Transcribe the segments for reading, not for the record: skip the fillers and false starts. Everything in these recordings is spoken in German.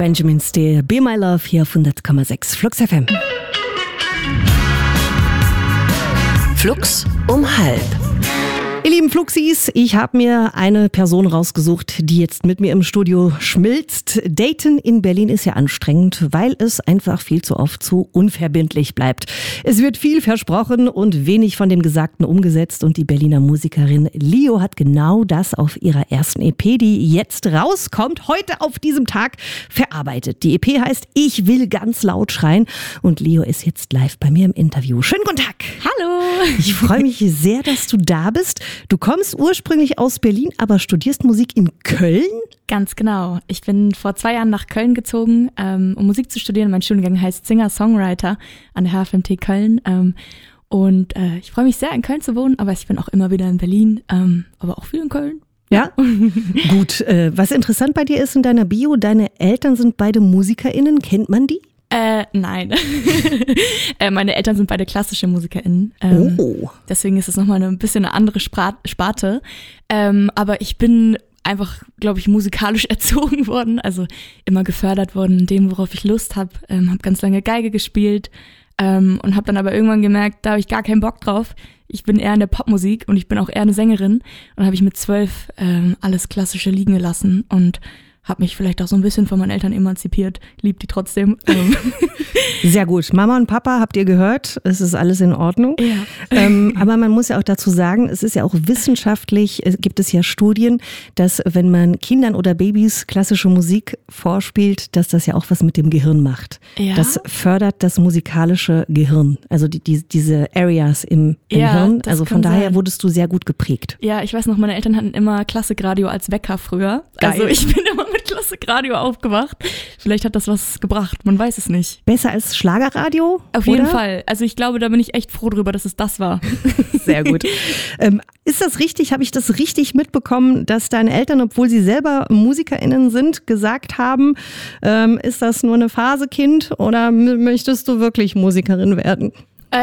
Benjamin Steele, Be My Love hier auf 100,6 Flux FM. Flux um 12:30. Ihr lieben Fluxis, ich habe mir eine Person rausgesucht, die jetzt mit mir im Studio schmilzt. Daten in Berlin ist ja anstrengend, weil es einfach viel zu oft zu unverbindlich bleibt. Es wird viel versprochen und wenig von dem Gesagten umgesetzt. Und die Berliner Musikerin Lio hat genau das auf ihrer ersten EP, die jetzt rauskommt, heute auf diesem Tag verarbeitet. Die EP heißt Ich will ganz laut schreien und Lio ist jetzt live bei mir im Interview. Schönen guten Tag. Hallo. Ich freue mich sehr, dass du da bist. Du kommst ursprünglich aus Berlin, aber studierst Musik in Köln? Ganz genau. Ich bin vor 2 Jahren nach Köln gezogen, um Musik zu studieren. Mein Studiengang heißt Singer-Songwriter an der HFMT Köln. Ich freue mich sehr, in Köln zu wohnen, aber ich bin auch immer wieder in Berlin, aber auch viel in Köln. Ja? Gut. Was interessant bei dir ist in deiner Bio, deine Eltern sind beide MusikerInnen. Kennt man die? Nein. Meine Eltern sind beide klassische MusikerInnen. Deswegen ist es nochmal ein bisschen eine andere Sparte. Aber ich bin einfach, glaube ich, musikalisch erzogen worden. Also immer gefördert worden in dem, worauf ich Lust habe. Habe ganz lange Geige gespielt und habe dann aber irgendwann gemerkt, da habe ich gar keinen Bock drauf. Ich bin eher in der Popmusik und ich bin auch eher eine Sängerin. Und dann habe ich mit 12 alles Klassische liegen gelassen und habe mich vielleicht auch so ein bisschen von meinen Eltern emanzipiert, lieb die trotzdem. Sehr gut. Mama und Papa, habt ihr gehört? Es ist alles in Ordnung. Ja. Aber man muss ja auch dazu sagen, es ist ja auch wissenschaftlich, gibt es ja Studien, dass wenn man Kindern oder Babys klassische Musik vorspielt, dass das ja auch was mit dem Gehirn macht. Ja? Das fördert das musikalische Gehirn, also diese Areas im Hirn. Also von daher wurdest du sehr gut geprägt. Ja, ich weiß noch, meine Eltern hatten immer Klassikradio als Wecker früher. Geil. Also ich bin immer mit Klassikradio aufgewacht. Vielleicht hat das was gebracht, man weiß es nicht. Besser als Schlagerradio? Auf jeden Fall. Also ich glaube, da bin ich echt froh drüber, dass es das war. Sehr gut. Ist das richtig? Habe ich das richtig mitbekommen, dass deine Eltern, obwohl sie selber MusikerInnen sind, gesagt haben, ist das nur eine Phase, Kind, oder möchtest du wirklich Musikerin werden?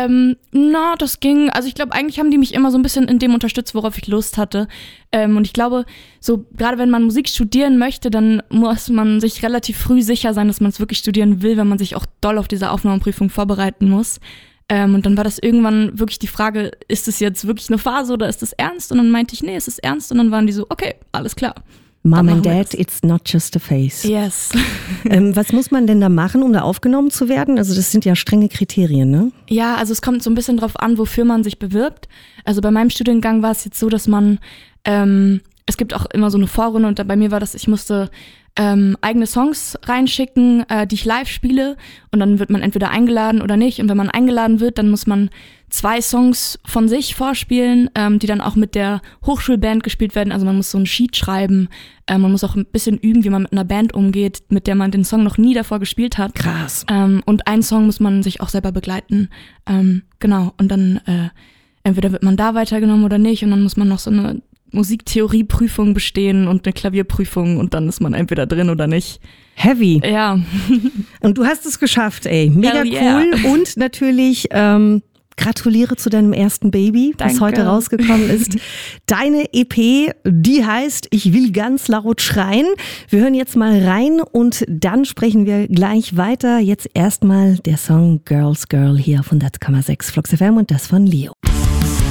Das ging. Also ich glaube, eigentlich haben die mich immer so ein bisschen in dem unterstützt, worauf ich Lust hatte. Und ich glaube, so gerade wenn man Musik studieren möchte, dann muss man sich relativ früh sicher sein, dass man es wirklich studieren will, wenn man sich auch doll auf diese Aufnahmeprüfung vorbereiten muss. Und dann war das irgendwann wirklich die Frage, ist es jetzt wirklich eine Phase oder ist es ernst? Und dann meinte ich, nee, es ist ernst. Und dann waren die so, okay, alles klar. Mom and Dad, it's not just a phase. Yes. Was muss man denn da machen, um da aufgenommen zu werden? Also das sind ja strenge Kriterien, ne? Ja, also es kommt so ein bisschen drauf an, wofür man sich bewirbt. Also bei meinem Studiengang war es jetzt so, dass man, es gibt auch immer so eine Vorrunde und bei mir war das, ich musste eigene Songs reinschicken, die ich live spiele und dann wird man entweder eingeladen oder nicht. Und wenn man eingeladen wird, dann muss man 2 Songs von sich vorspielen, die dann auch mit der Hochschulband gespielt werden. Also man muss so ein Sheet schreiben, man muss auch ein bisschen üben, wie man mit einer Band umgeht, mit der man den Song noch nie davor gespielt hat. Krass. Und einen Song muss man sich auch selber begleiten. Genau, und dann entweder wird man da weitergenommen oder nicht und dann muss man noch so eine Musiktheorieprüfung bestehen und eine Klavierprüfung und dann ist man entweder drin oder nicht. Heavy. Ja. Und du hast es geschafft, ey. Mega cool. Und natürlich gratuliere zu deinem ersten Baby, das heute rausgekommen ist. Deine EP, die heißt Ich will ganz laut schreien. Wir hören jetzt mal rein und dann sprechen wir gleich weiter. Jetzt erstmal der Song Girls Girl hier auf 100,6 Flux FM und das von Lio.